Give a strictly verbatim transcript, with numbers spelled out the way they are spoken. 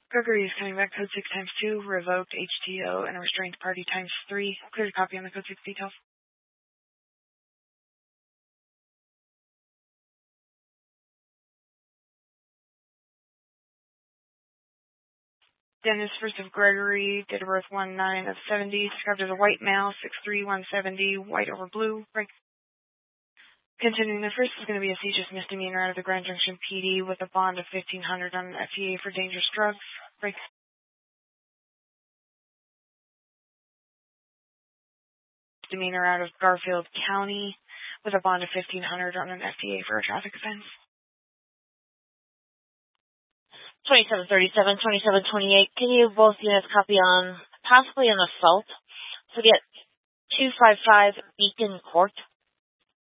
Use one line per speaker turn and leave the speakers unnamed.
Gregory is coming back, code six times two, revoked H T O, and a restrained party times three. Clear to copy on the code six details. Dennis versus Gregory, date of birth one nine of seventy, described as a white male, six three, one seventy, white over blue. Break. Continuing, the first is going to be a seizures misdemeanor out of the Grand Junction P D with a bond of fifteen hundred dollars on an F E A for dangerous drugs. Break. Misdemeanor out of Garfield County with a bond of fifteen hundred dollars on an F E A for a traffic offense.
twenty-seven thirty-seven, twenty-seven twenty-eight. Can you both units copy on possibly an assault? So get two five five Beacon Court.